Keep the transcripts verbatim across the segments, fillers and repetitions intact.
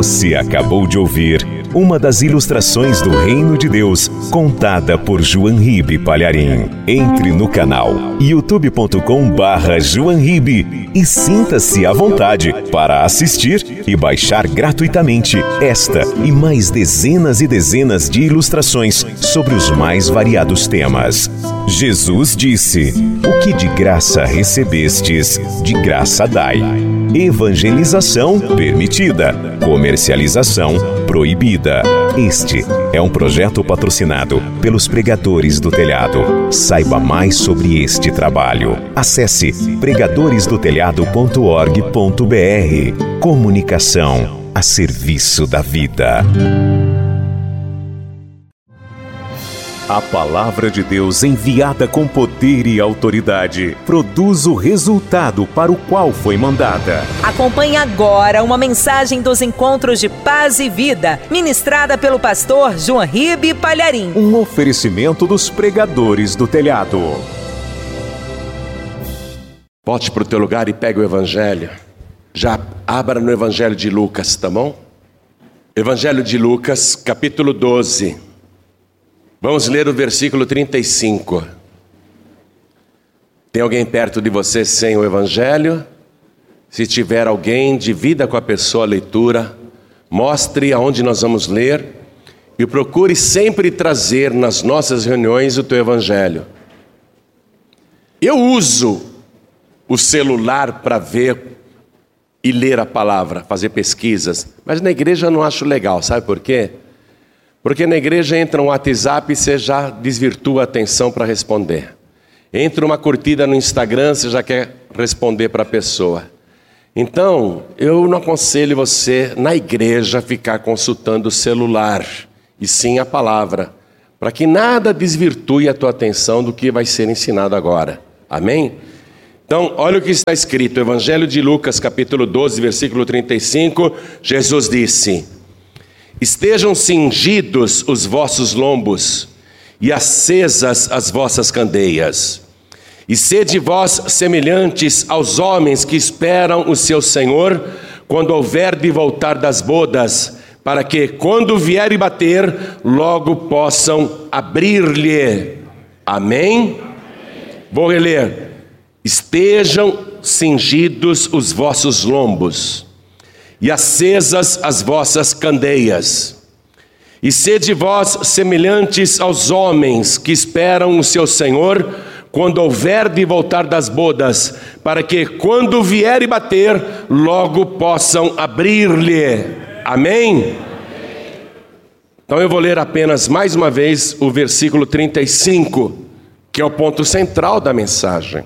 Você acabou de ouvir uma das ilustrações do Reino de Deus, contada por João Ribe Palharim. Entre no canal youtube ponto com barra João Ribe e sinta-se à vontade para assistir e baixar gratuitamente esta e mais dezenas e dezenas de ilustrações sobre os mais variados temas. Jesus disse: o que de graça recebestes, de graça dai. Evangelização permitida, comercialização proibida. Este é um projeto patrocinado pelos Pregadores do Telhado. Saiba mais sobre este trabalho. Acesse pregadores do telhado ponto org ponto br. Comunicação a serviço da vida. A palavra de Deus, enviada com poder e autoridade, produz o resultado para o qual foi mandada. Acompanhe agora uma mensagem dos Encontros de Paz e Vida, ministrada pelo pastor João Ribe Palharim. Um oferecimento dos Pregadores do Telhado. Volte para o teu lugar e pegue o Evangelho. Já abra no Evangelho de Lucas, tá bom? Evangelho de Lucas, capítulo doze. Vamos ler o versículo trinta e cinco. Tem alguém perto de você sem o Evangelho? Se tiver alguém, divida com a pessoa a leitura, mostre aonde nós vamos ler e procure sempre trazer nas nossas reuniões o teu Evangelho. Eu uso o celular para ver e ler a palavra, fazer pesquisas, mas na igreja eu não acho legal, sabe por quê? Porque na igreja entra um WhatsApp e você já desvirtua a atenção para responder. Entra uma curtida no Instagram, você já quer responder para a pessoa. Então, eu não aconselho você, na igreja, ficar consultando o celular, e sim a palavra, para que nada desvirtue a tua atenção do que vai ser ensinado agora. Amém? Então, olha o que está escrito, Evangelho de Lucas, capítulo doze, versículo trinta e cinco, Jesus disse: estejam cingidos os vossos lombos e acesas as vossas candeias, e sede vós semelhantes aos homens que esperam o seu Senhor, quando houver de voltar das bodas, para que, quando vier e bater, logo possam abrir-lhe. Amém? Vou reler. Estejam cingidos os vossos lombos e acesas as vossas candeias, e sede vós semelhantes aos homens que esperam o seu Senhor, quando houver de voltar das bodas, para que, quando vier e bater, logo possam abrir-lhe. Amém? Então eu vou ler apenas mais uma vez o versículo trinta e cinco, que é o ponto central da mensagem.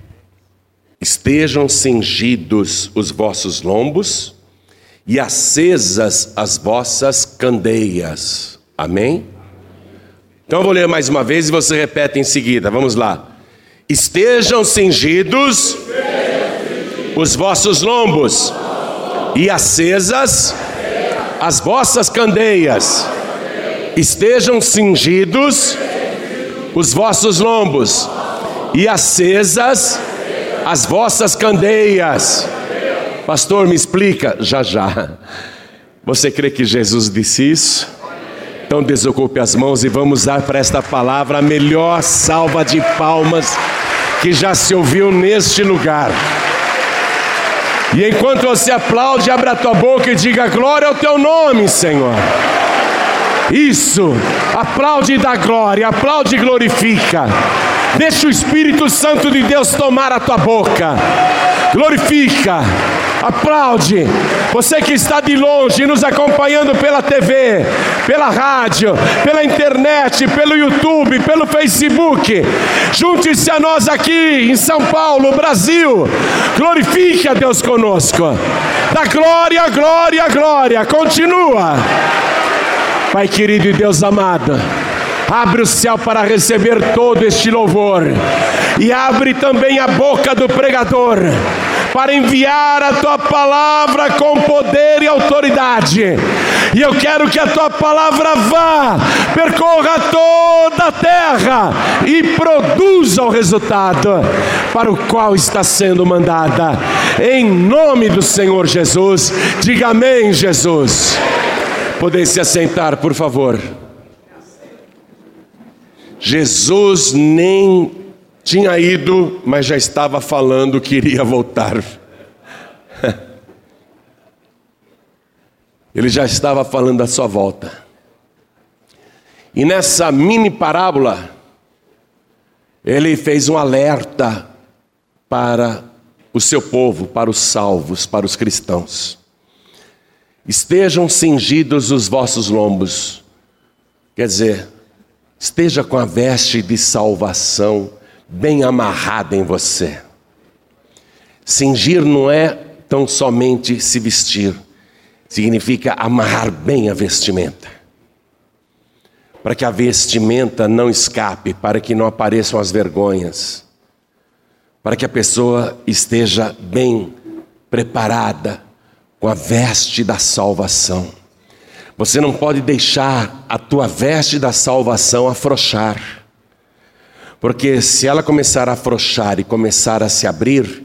Estejam cingidos os vossos lombos e acesas as vossas candeias. Amém? Então eu vou ler mais uma vez e você repete em seguida. Vamos lá. Estejam cingidos os vossos lombos e acesas as vossas candeias. Estejam cingidos os vossos lombos e acesas as vossas candeias. Pastor, me explica. Já, já. Você crê que Jesus disse isso? Então desocupe as mãos e vamos dar para esta palavra a melhor salva de palmas que já se ouviu neste lugar. E enquanto você aplaude, abra a tua boca e diga: glória ao teu nome, Senhor. Isso, aplaude e dá glória, aplaude e glorifica. Deixa o Espírito Santo de Deus tomar a tua boca. Glorifica, aplaude. Você que está de longe nos acompanhando pela T V, pela rádio, pela internet, pelo YouTube, pelo Facebook, junte-se a nós aqui em São Paulo, Brasil. Glorifique a Deus conosco. Dá glória, glória, glória. Continua. Pai querido e Deus amado, abre o céu para receber todo este louvor, e abre também a boca do pregador para enviar a tua palavra com poder e autoridade. E eu quero que a tua palavra vá, percorra toda a terra e produza o resultado, para o qual está sendo mandada. Em nome do Senhor Jesus, diga amém, Jesus. Podem se assentar, por favor. Jesus nem tinha ido, mas já estava falando que iria voltar. Ele já estava falando da sua volta. E nessa mini parábola, ele fez um alerta para o seu povo, para os salvos, para os cristãos. Estejam cingidos os vossos lombos. Quer dizer, esteja com a veste de salvação bem amarrada em você. Cingir não é tão somente se vestir. Significa amarrar bem a vestimenta. Para que a vestimenta não escape, para que não apareçam as vergonhas. Para que a pessoa esteja bem preparada com a veste da salvação. Você não pode deixar a tua veste da salvação afrouxar. Porque se ela começar a afrouxar e começar a se abrir,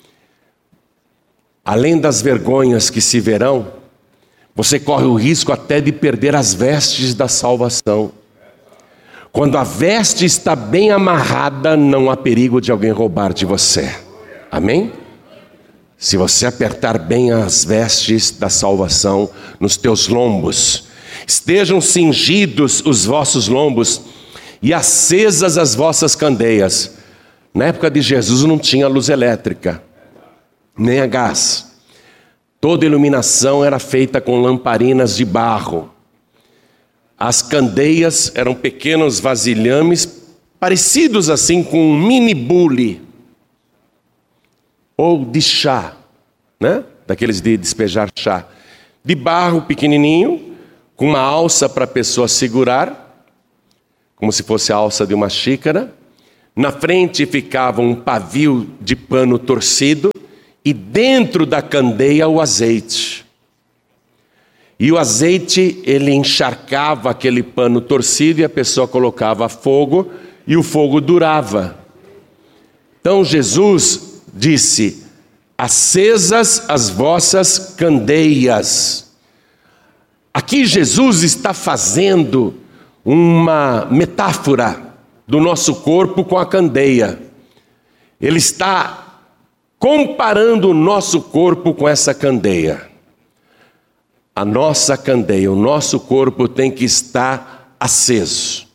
além das vergonhas que se verão, você corre o risco até de perder as vestes da salvação. Quando a veste está bem amarrada, não há perigo de alguém roubar de você. Amém? Se você apertar bem as vestes da salvação nos teus lombos, estejam cingidos os vossos lombos e acesas as vossas candeias. Na época de Jesus não tinha luz elétrica, nem a gás. Toda iluminação era feita com lamparinas de barro. As candeias eram pequenos vasilhames, parecidos assim com um mini bule, ou de chá, né? Daqueles de despejar chá, de barro pequenininho, com uma alça para a pessoa segurar, como se fosse a alça de uma xícara. Na frente ficava um pavio de pano torcido, e dentro da candeia o azeite. E o azeite, ele encharcava aquele pano torcido e a pessoa colocava fogo e o fogo durava. Então Jesus disse: acesas as vossas candeias. Aqui Jesus está fazendo uma metáfora do nosso corpo com a candeia. Ele está comparando o nosso corpo com essa candeia. A nossa candeia, o nosso corpo tem que estar aceso.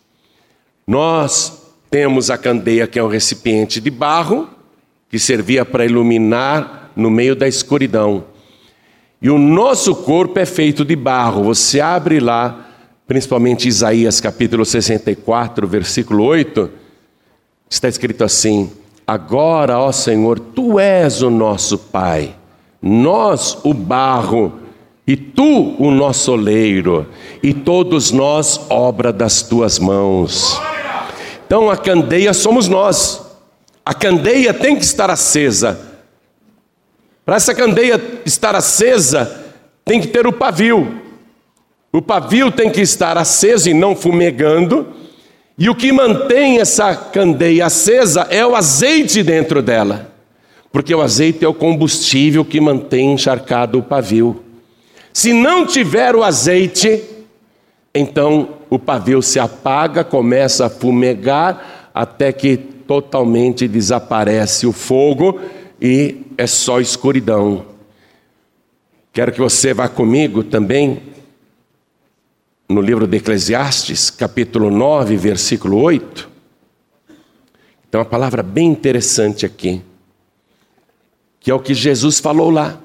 Nós temos a candeia, que é um recipiente de barro, que servia para iluminar no meio da escuridão. E o nosso corpo é feito de barro. Você abre lá, principalmente Isaías capítulo sessenta e quatro, versículo oito, está escrito assim: agora, ó Senhor, Tu és o nosso Pai, nós o barro, e Tu o nosso oleiro, e todos nós obra das Tuas mãos. Então a candeia somos nós. A candeia tem que estar acesa. Para essa candeia estar acesa, tem que ter o pavio. O pavio tem que estar aceso e não fumegando. E o que mantém essa candeia acesa é o azeite dentro dela. Porque o azeite é o combustível que mantém encharcado o pavio. Se não tiver o azeite, então o pavio se apaga, começa a fumegar, até que totalmente desaparece o fogo e é só escuridão. Quero que você vá comigo também no livro de Eclesiastes, capítulo nove, versículo oito. Tem uma palavra bem interessante aqui, que é o que Jesus falou lá.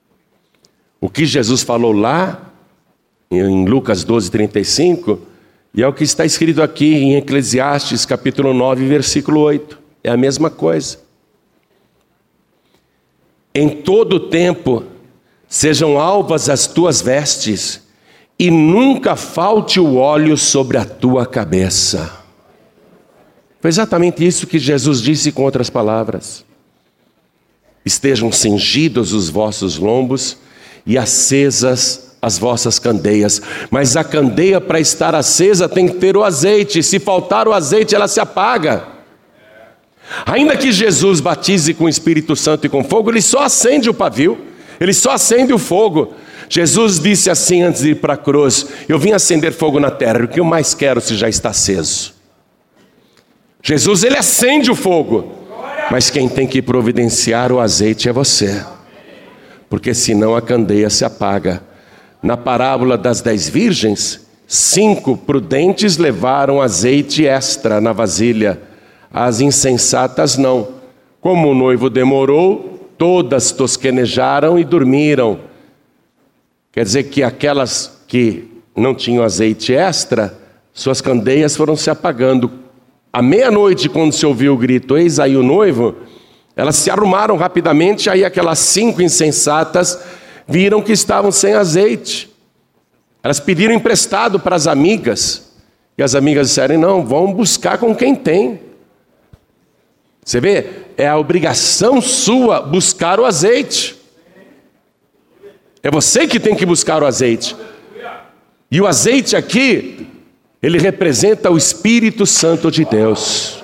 O que Jesus falou lá, em Lucas doze, trinta e cinco, e é o que está escrito aqui em Eclesiastes, capítulo nove, versículo oito. É a mesma coisa. Em todo tempo sejam alvas as tuas vestes, e nunca falte o óleo sobre a tua cabeça. Foi exatamente isso que Jesus disse com outras palavras. Estejam cingidos os vossos lombos e acesas as vossas candeias. Mas a candeia, para estar acesa, tem que ter o azeite. Se faltar o azeite, ela se apaga. Ainda que Jesus batize com o Espírito Santo e com fogo, ele só acende o pavio, ele só acende o fogo. Jesus disse assim antes de ir para a cruz: eu vim acender fogo na terra, o que eu mais quero se já está aceso. Jesus, ele acende o fogo, mas quem tem que providenciar o azeite é você, porque senão a candeia se apaga. Na parábola das dez virgens, cinco prudentes levaram azeite extra na vasilha, as insensatas não. Como o noivo demorou, todas tosquenejaram e dormiram. Quer dizer que aquelas que não tinham azeite extra, suas candeias foram se apagando. À meia-noite, quando se ouviu o grito, eis aí o noivo, elas se arrumaram rapidamente, aí aquelas cinco insensatas viram que estavam sem azeite. Elas pediram emprestado para as amigas, e as amigas disseram: não, vão buscar com quem tem. Você vê, é a obrigação sua buscar o azeite. É você que tem que buscar o azeite. E o azeite aqui, ele representa o Espírito Santo de Deus.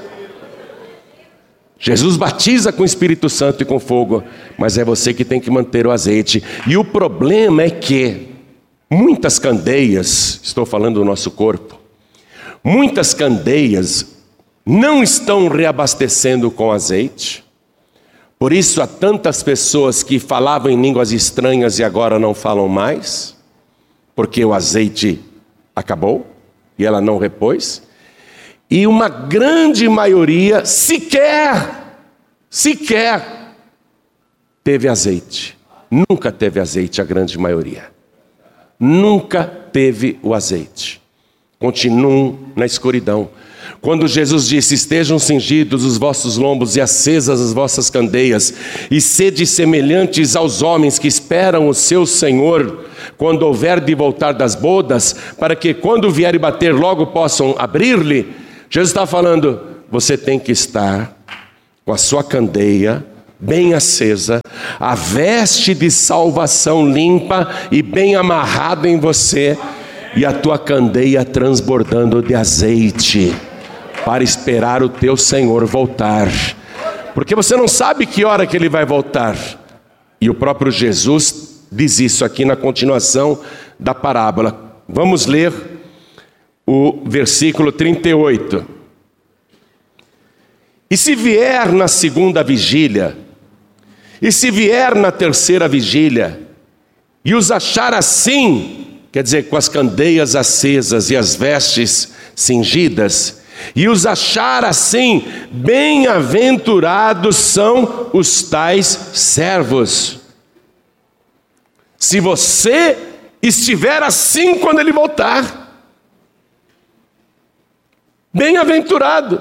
Jesus batiza com o Espírito Santo e com fogo, mas é você que tem que manter o azeite. E o problema é que muitas candeias, estou falando do nosso corpo, muitas candeias não estão reabastecendo com azeite. Por isso há tantas pessoas que falavam em línguas estranhas e agora não falam mais, porque o azeite acabou e ela não repôs. E uma grande maioria sequer, sequer teve azeite. Nunca teve azeite, a grande maioria. Nunca teve o azeite. Continuam na escuridão. Quando Jesus disse: estejam cingidos os vossos lombos e acesas as vossas candeias, e sede semelhantes aos homens que esperam o seu Senhor, quando houver de voltar das bodas, para que quando vier e bater logo possam abrir-lhe. Jesus está falando: você tem que estar com a sua candeia bem acesa, a veste de salvação limpa e bem amarrada em você, e a tua candeia transbordando de azeite, para esperar o teu Senhor voltar, porque você não sabe que hora que Ele vai voltar. E o próprio Jesus diz isso aqui na continuação da parábola. Vamos ler o versículo trinta e oito. E se vier na segunda vigília, e se vier na terceira vigília, e os achar assim, quer dizer, com as candeias acesas e as vestes cingidas, e os achar assim, bem-aventurados são os tais servos. Se você estiver assim quando Ele voltar, bem-aventurado,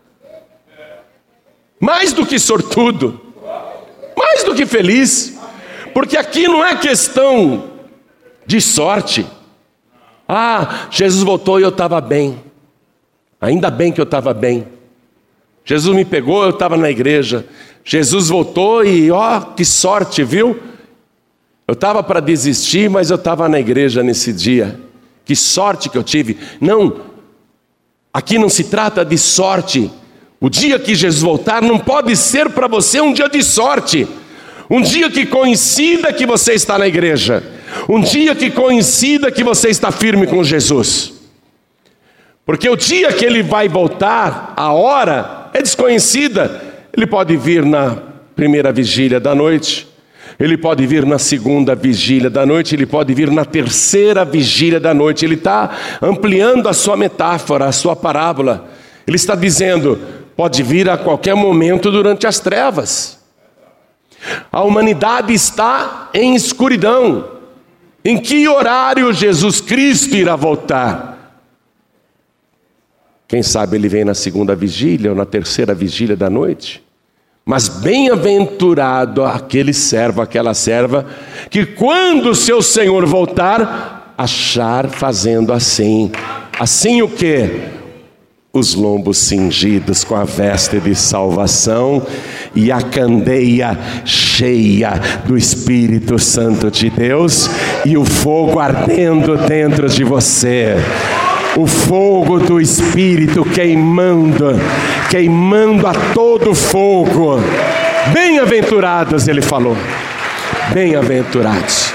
mais do que sortudo, mais do que feliz, porque aqui não é questão de sorte. Ah, Jesus voltou e eu estava bem, ainda bem que eu estava bem. Jesus me pegou, eu estava na igreja. Jesus voltou e ó, que sorte, viu? Eu estava para desistir, mas eu estava na igreja nesse dia. Que sorte que eu tive. Não, aqui não se trata de sorte. O dia que Jesus voltar não pode ser para você um dia de sorte. Um dia que coincida que você está na igreja. Um dia que coincida que você está firme com Jesus. Porque o dia que Ele vai voltar, a hora é desconhecida. Ele pode vir na primeira vigília da noite, Ele pode vir na segunda vigília da noite, Ele pode vir na terceira vigília da noite. Ele está ampliando a sua metáfora, a sua parábola. Ele está dizendo: pode vir a qualquer momento durante as trevas. A humanidade está em escuridão. Em que horário Jesus Cristo irá voltar? Quem sabe Ele vem na segunda vigília ou na terceira vigília da noite. Mas bem-aventurado aquele servo, aquela serva, que quando o seu Senhor voltar, achar fazendo assim. Assim o quê? Os lombos cingidos com a veste de salvação e a candeia cheia do Espírito Santo de Deus e o fogo ardendo dentro de você. o fogo do Espírito queimando, queimando a todo fogo. Bem-aventurados, ele falou. Bem-aventurados.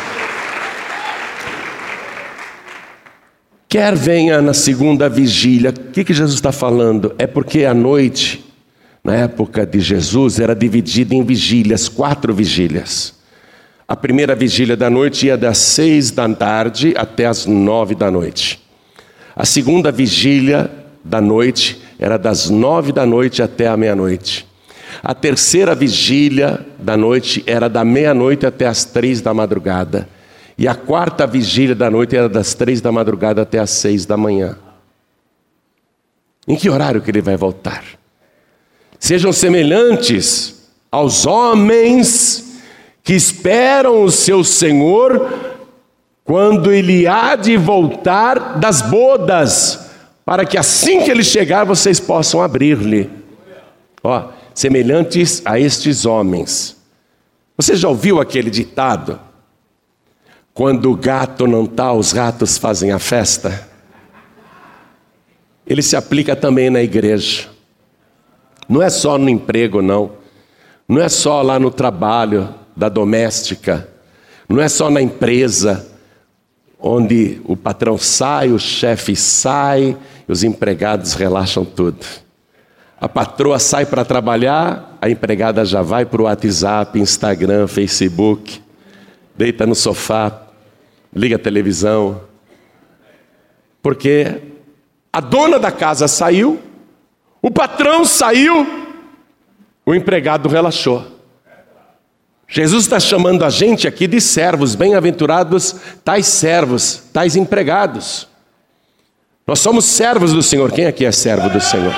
Quer venha na segunda vigília. O que, que Jesus está falando? É porque a noite, na época de Jesus, era dividida em vigílias, quatro vigílias. A primeira vigília da noite ia das seis da tarde até as nove da noite. A segunda vigília da noite era das nove da noite até a meia-noite. A terceira vigília da noite era da meia-noite até as três da madrugada. E a quarta vigília da noite era das três da madrugada até as seis da manhã. Em que horário que ele vai voltar? Sejam semelhantes aos homens que esperam o seu Senhor quando ele há de voltar das bodas, para que assim que ele chegar vocês possam abrir-lhe. Ó, semelhantes a estes homens. Você já ouviu aquele ditado? Quando o gato não está, os ratos fazem a festa. Ele se aplica também na igreja. Não é só no emprego, não. Não é só lá no trabalho da doméstica. Não é só na empresa, onde o patrão sai, o chefe sai, e os empregados relaxam tudo. A patroa sai para trabalhar, a empregada já vai para o WhatsApp, Instagram, Facebook, deita no sofá, liga a televisão, porque a dona da casa saiu, o patrão saiu, o empregado relaxou. Jesus está chamando a gente aqui de servos, bem-aventurados tais servos, tais empregados. Nós somos servos do Senhor. Quem aqui é servo do Senhor?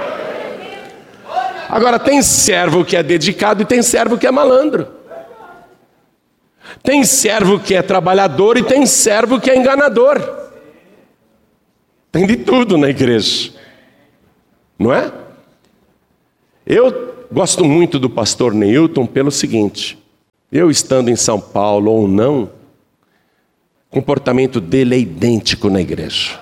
Agora, tem servo que é dedicado e tem servo que é malandro. Tem servo que é trabalhador e tem servo que é enganador. Tem de tudo na igreja, não é? Eu gosto muito do pastor Neilton pelo seguinte: eu estando em São Paulo ou não, o comportamento dele é idêntico na igreja.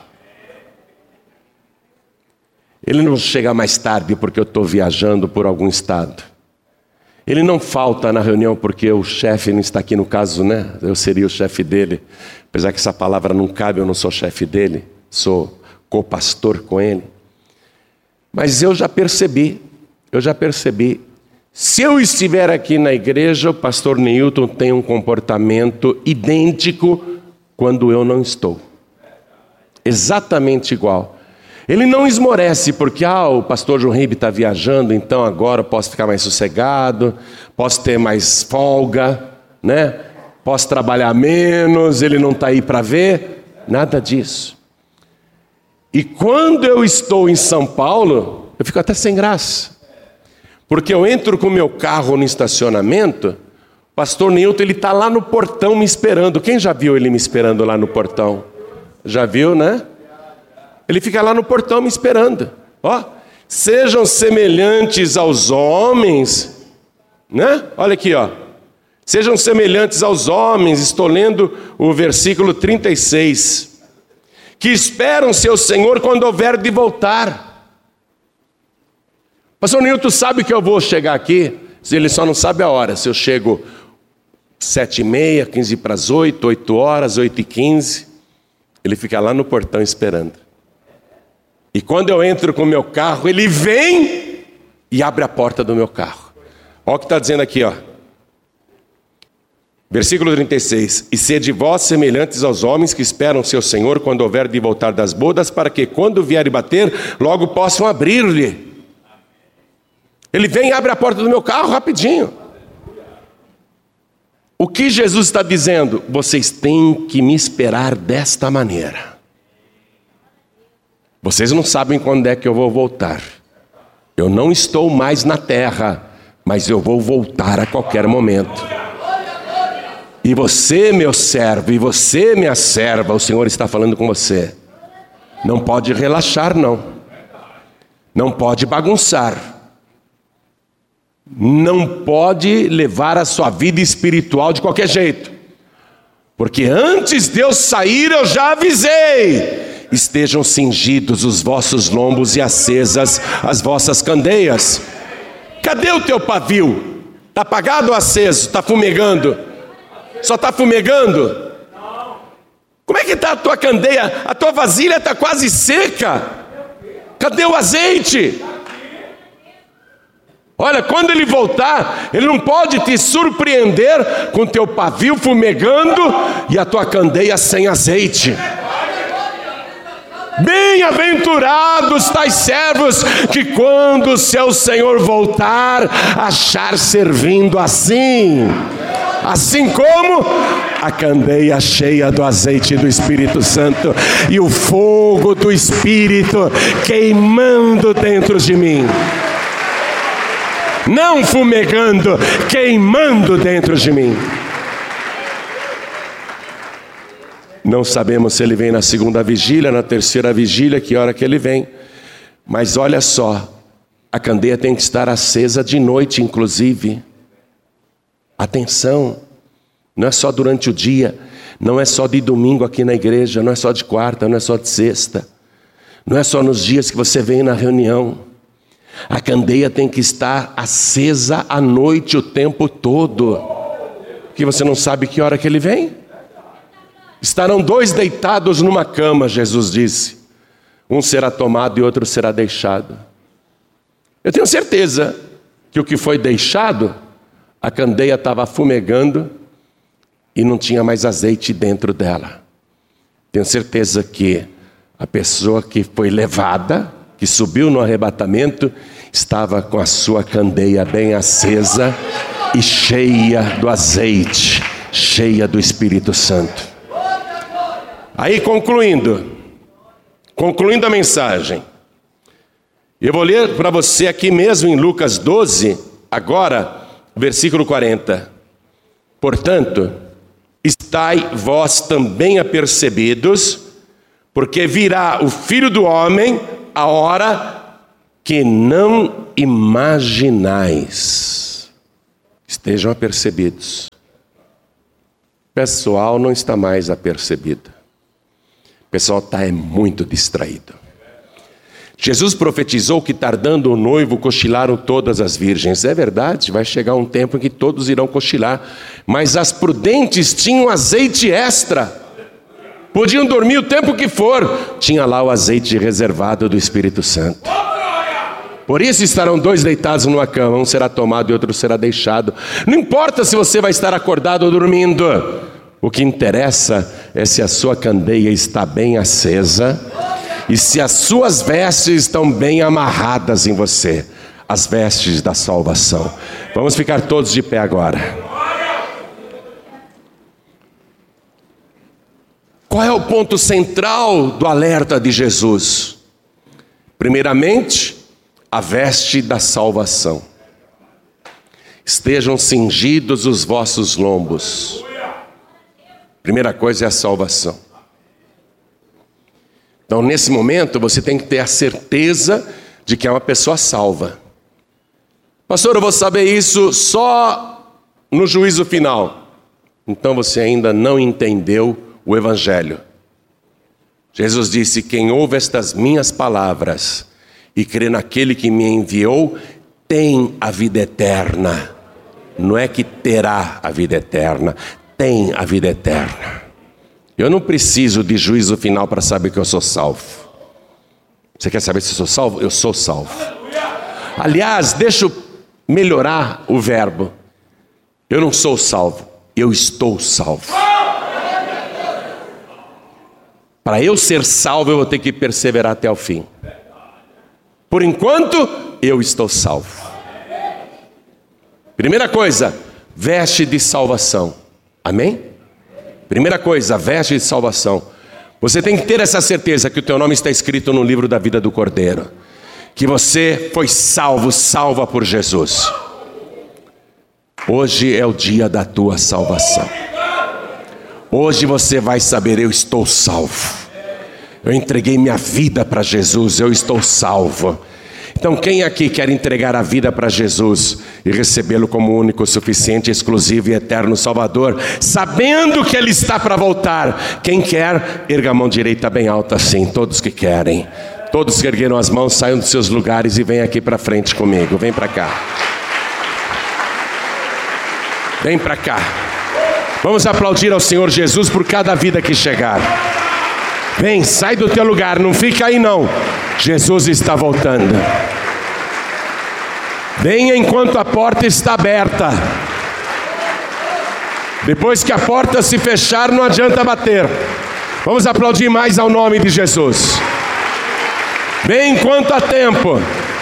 Ele não chega mais tarde porque eu estou viajando por algum estado. Ele não falta na reunião porque o chefe não está aqui, no caso, né? Eu seria o chefe dele. Apesar que essa palavra não cabe, eu não sou chefe dele. Sou co-pastor com ele. Mas eu já percebi, eu já percebi. Se eu estiver aqui na igreja, o pastor Neilton tem um comportamento idêntico quando eu não estou. Exatamente igual. Ele não esmorece porque ah, o pastor João Ribe está viajando, então agora eu posso ficar mais sossegado, posso ter mais folga, né? Posso trabalhar menos, ele não está aí para ver. Nada disso. E quando eu estou em São Paulo, eu fico até sem graça. Porque eu entro com o meu carro no estacionamento, o pastor Nilton ele está lá no portão me esperando. Quem já viu ele me esperando lá no portão? Já viu, né? Ele fica lá no portão me esperando. Ó, sejam semelhantes aos homens, né? Olha aqui, ó. Sejam semelhantes aos homens, estou lendo o versículo trinta e seis. Que esperam seu Senhor quando houver de voltar. Pastor Nilton sabe que eu vou chegar aqui, ele só não sabe a hora. Se eu chego sete e meia, quinze para as oito, oito horas, oito e quinze, ele fica lá no portão esperando. E quando eu entro com o meu carro, ele vem e abre a porta do meu carro. Olha o que está dizendo aqui, ó. Versículo trinta e seis. E sede vós semelhantes aos homens que esperam seu Senhor quando houver de voltar das bodas, para que quando vier bater, logo possam abrir-lhe. Ele vem e abre a porta do meu carro rapidinho. O que Jesus está dizendo? Vocês têm que me esperar desta maneira. Vocês não sabem quando é que eu vou voltar. Eu não estou mais na terra, mas eu vou voltar a qualquer momento. E você, meu servo, e você, minha serva, o Senhor está falando com você. Não pode relaxar, não. Não pode bagunçar. Não pode levar a sua vida espiritual de qualquer jeito. Porque antes de eu sair, eu já avisei. estejam cingidos os vossos lombos e acesas as vossas candeias. Cadê o teu pavio? Está apagado ou aceso? Está fumegando? Só está fumegando? Como é que está a tua candeia? A tua vasilha está quase seca. Cadê o azeite? Olha, quando ele voltar, ele não pode te surpreender com teu pavio fumegando e a tua candeia sem azeite. Bem-aventurados tais servos que quando o seu Senhor voltar, achar servindo assim. Assim como a candeia cheia do azeite do Espírito Santo e o fogo do Espírito queimando dentro de mim. Não fumegando, queimando dentro de mim. Não sabemos se ele vem na segunda vigília, na terceira vigília, que hora que ele vem. Mas olha só, a candeia tem que estar acesa de noite, inclusive. Atenção, não é só durante o dia, não é só de domingo aqui na igreja, não é só de quarta, não é só de sexta, não é só nos dias que você vem na reunião. A candeia tem que estar acesa à noite o tempo todo, porque você não sabe que hora que ele vem. Estarão dois deitados numa cama, Jesus disse, um será tomado e outro será deixado. Eu tenho certeza que o que foi deixado, a candeia estava fumegando e não tinha mais azeite dentro dela. Tenho certeza que a pessoa que foi levada, que subiu no arrebatamento, estava com a sua candeia bem acesa e cheia do azeite, cheia do Espírito Santo. Aí concluindo, concluindo a mensagem, eu vou ler para você aqui mesmo em Lucas doze, agora, versículo quarenta. Portanto, estai vós também apercebidos, porque virá o Filho do Homem a hora que não imaginais. Estejam apercebidos. O pessoal não está mais apercebido. O pessoal está é muito distraído. Jesus profetizou que tardando o noivo cochilaram todas as virgens. É verdade, vai chegar um tempo em que todos irão cochilar. Mas as prudentes tinham azeite extra. Podiam dormir o tempo que for. Tinha lá o azeite reservado do Espírito Santo. Por isso estarão dois deitados numa cama. Um será tomado e outro será deixado. Não importa se você vai estar acordado ou dormindo. O que interessa é se a sua candeia está bem acesa e se as suas vestes estão bem amarradas em você. As vestes da salvação. Vamos ficar todos de pé agora. Qual é o ponto central do alerta de Jesus? Primeiramente, a veste da salvação. Estejam cingidos os vossos lombos. Primeira coisa é a salvação. Então, nesse momento, você tem que ter a certeza de que é uma pessoa salva. Pastor, eu vou saber isso só no juízo final. Então, você ainda não entendeu o Evangelho. Jesus disse: quem ouve estas minhas palavras e crê naquele que me enviou, tem a vida eterna. Não é que terá a vida eterna, tem a vida eterna. Eu não preciso de juízo final para saber que eu sou salvo. Você quer saber se eu sou salvo? Eu sou salvo. Aliás, deixa eu melhorar o verbo. Eu não sou salvo, eu estou salvo. Para eu ser salvo, eu vou ter que perseverar até o fim. Por enquanto, eu estou salvo. Primeira coisa, veste de salvação. Amém? Primeira coisa, veste de salvação. Você tem que ter essa certeza que o teu nome está escrito no livro da vida do Cordeiro. Que você foi salvo, salva por Jesus. Hoje é o dia da tua salvação. Hoje você vai saber: eu estou salvo. Eu entreguei minha vida para Jesus, eu estou salvo. Então quem aqui quer entregar a vida para Jesus e recebê-lo como único, suficiente, exclusivo e eterno Salvador, sabendo que Ele está para voltar? Quem quer, erga a mão direita bem alta assim, todos que querem. Todos que ergueram as mãos, saiam dos seus lugares e venham aqui para frente comigo, vem para cá. Vem para cá. Vamos aplaudir ao Senhor Jesus por cada vida que chegar. Vem, sai do teu lugar, não fica aí não. Jesus está voltando. Venha enquanto a porta está aberta. Depois que a porta se fechar, não adianta bater. Vamos aplaudir mais ao nome de Jesus. Vem enquanto há tempo.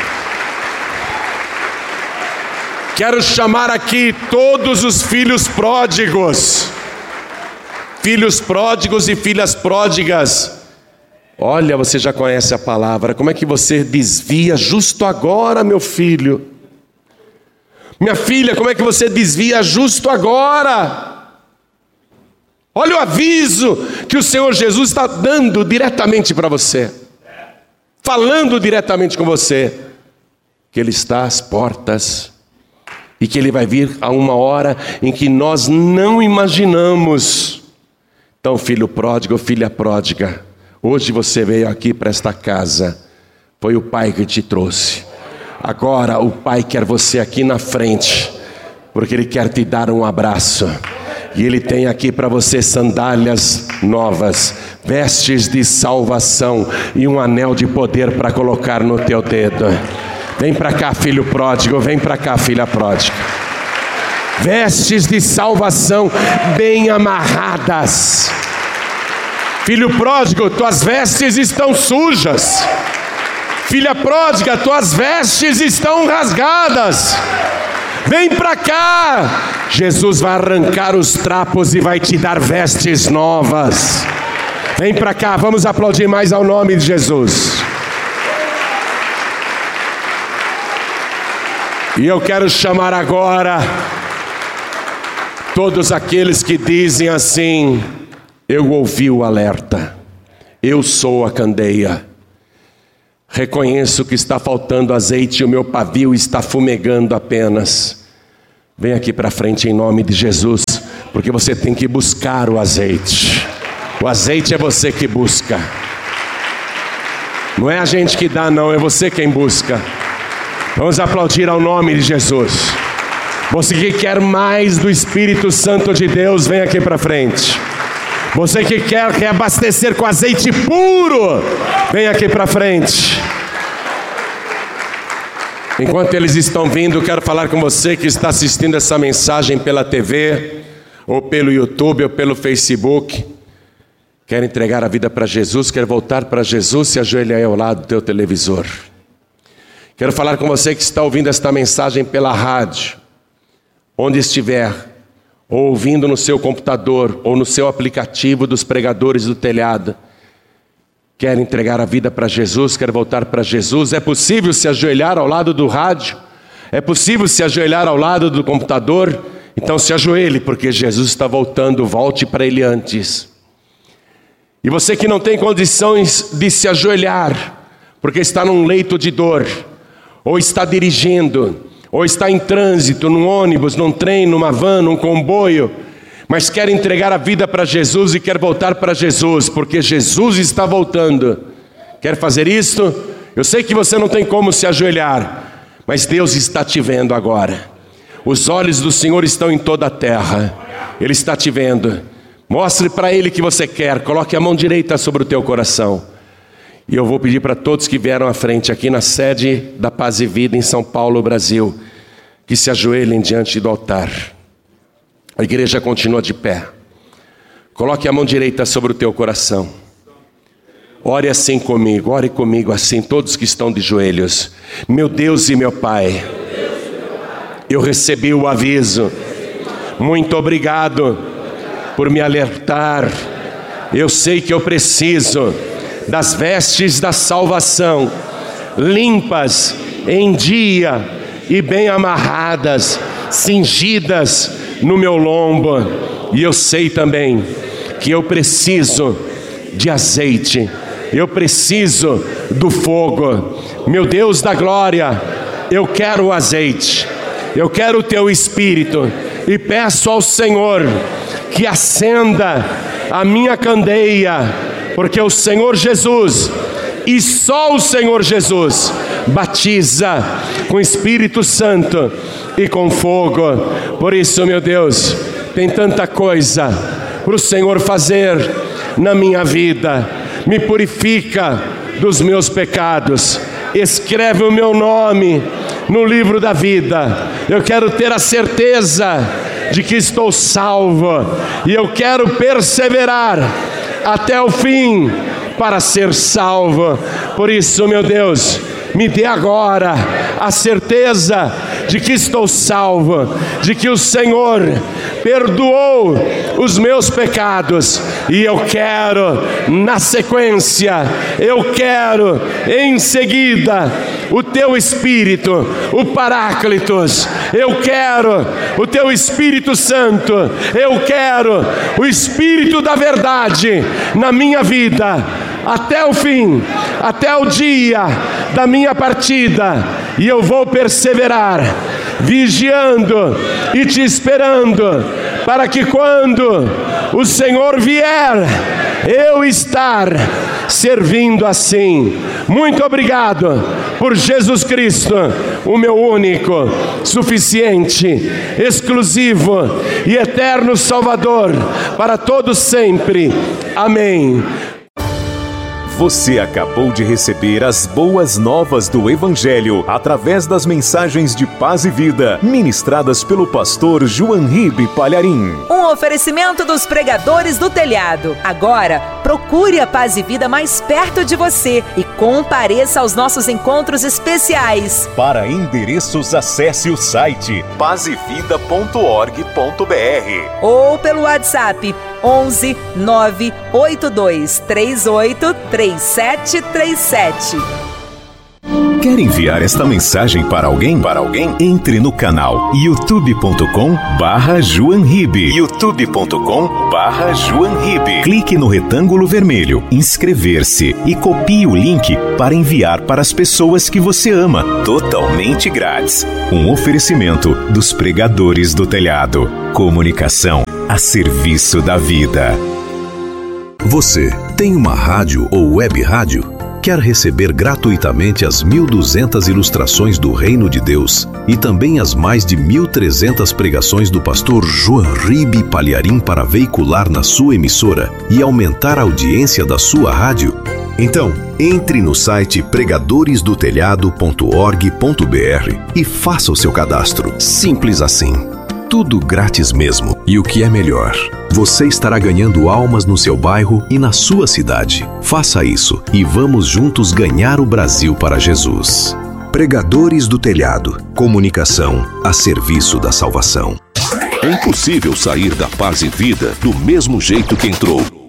Quero chamar aqui todos os filhos pródigos. Filhos pródigos e filhas pródigas. Olha, você já conhece a palavra. Como é que você desvia justo agora, meu filho? Minha filha, como é que você desvia justo agora? Olha o aviso que o Senhor Jesus está dando diretamente para você. Falando diretamente com você. Que Ele está às portas. E que Ele vai vir a uma hora em que nós não imaginamos. Então, filho pródigo, filha pródiga, hoje você veio aqui para esta casa, foi o Pai que te trouxe. Agora o Pai quer você aqui na frente, porque Ele quer te dar um abraço. E Ele tem aqui para você sandálias novas, vestes de salvação e um anel de poder para colocar no teu dedo. Vem para cá, filho pródigo, vem para cá, filha pródiga. Vestes de salvação bem amarradas. Filho pródigo, tuas vestes estão sujas. Filha pródiga, tuas vestes estão rasgadas. Vem para cá. Jesus vai arrancar os trapos e vai te dar vestes novas. Vem para cá, vamos aplaudir mais ao nome de Jesus. E eu quero chamar agora todos aqueles que dizem assim: eu ouvi o alerta, eu sou a candeia, reconheço que está faltando azeite e o meu pavio está fumegando apenas. Vem aqui para frente em nome de Jesus, porque você tem que buscar o azeite. O azeite é você que busca, não é a gente que dá não, é você quem busca. Vamos aplaudir ao nome de Jesus. Você que quer mais do Espírito Santo de Deus, vem aqui para frente. Você que quer reabastecer com azeite puro, vem aqui para frente. Enquanto eles estão vindo, quero falar com você que está assistindo essa mensagem pela T V, ou pelo YouTube, ou pelo Facebook. Quer entregar a vida para Jesus, quer voltar para Jesus, se ajoelha aí ao lado do teu televisor. Quero falar com você que está ouvindo esta mensagem pela rádio, onde estiver, ou ouvindo no seu computador, ou no seu aplicativo dos pregadores do telhado. Quer entregar a vida para Jesus, quer voltar para Jesus. É possível se ajoelhar ao lado do rádio? É possível se ajoelhar ao lado do computador? Então se ajoelhe, porque Jesus está voltando, volte para Ele antes. E você que não tem condições de se ajoelhar, porque está num leito de dor, ou está dirigindo, ou está em trânsito, num ônibus, num trem, numa van, num comboio, mas quer entregar a vida para Jesus e quer voltar para Jesus, porque Jesus está voltando. Quer fazer isto? Eu sei que você não tem como se ajoelhar, mas Deus está te vendo agora. Os olhos do Senhor estão em toda a terra. Ele está te vendo. Mostre para Ele que você quer. Coloque a mão direita sobre o teu coração. E eu vou pedir para todos que vieram à frente aqui na sede da Paz e Vida em São Paulo, Brasil, que se ajoelhem diante do altar. A igreja continua de pé. Coloque a mão direita sobre o teu coração. Ore assim comigo, ore comigo assim, todos que estão de joelhos. Meu Deus e meu Pai, eu recebi o aviso. Muito obrigado por me alertar. Eu sei que eu preciso das vestes da salvação, limpas, em dia e bem amarradas, cingidas no meu lombo. E eu sei também que eu preciso de azeite Eu preciso do fogo. Meu Deus da glória, eu quero o azeite, eu quero o teu Espírito, e peço ao Senhor que acenda a minha candeia, porque o Senhor Jesus, e só o Senhor Jesus, batiza com Espírito Santo e com fogo. Por isso, meu Deus, tem tanta coisa para o Senhor fazer na minha vida. Me purifica dos meus pecados, escreve o meu nome no livro da vida. Eu quero ter a certeza de que estou salvo, e eu quero perseverar até o fim para ser salvo. Por isso, meu Deus, me dê agora a certeza de que estou salvo, de que o Senhor perdoou os meus pecados, e eu quero, na sequência, eu quero em seguida o teu Espírito, o Paráclitos, eu quero o teu Espírito Santo, eu quero o Espírito da verdade na minha vida, até o fim, até o dia da minha partida, e eu vou perseverar, vigiando e te esperando, para que quando o Senhor vier, eu estar servindo assim. Muito obrigado por Jesus Cristo, o meu único, suficiente, exclusivo e eterno Salvador, para todos sempre. Amém. Você acabou de receber as boas novas do Evangelho através das mensagens de paz e vida ministradas pelo pastor João Ribe Palharim. Um oferecimento dos pregadores do telhado. Agora, procure a Paz e Vida mais perto de você e compareça aos nossos encontros especiais. Para endereços, acesse o site paz e vida ponto org ponto br ou pelo WhatsApp onze nove oito dois três oito três sete três sete. Quer enviar esta mensagem para alguém? Para alguém? Entre no canal youtube ponto com barra João Ribe. youtube ponto com barra João Ribe. Clique no retângulo vermelho, inscrever-se, e copie o link para enviar para as pessoas que você ama, totalmente grátis. Um oferecimento dos pregadores do telhado. Comunicação a serviço da vida. Você tem uma rádio ou web rádio? Quer receber gratuitamente as mil e duzentas ilustrações do Reino de Deus e também as mais de mil e trezentas pregações do pastor João Ribe Palharim para veicular na sua emissora e aumentar a audiência da sua rádio? Então, entre no site pregadores do telhado ponto org ponto br e faça o seu cadastro. Simples assim. Tudo grátis mesmo. E o que é melhor, você estará ganhando almas no seu bairro e na sua cidade. Faça isso e vamos juntos ganhar o Brasil para Jesus. Pregadores do Telhado. Comunicação a serviço da salvação. É impossível sair da Paz e Vida do mesmo jeito que entrou.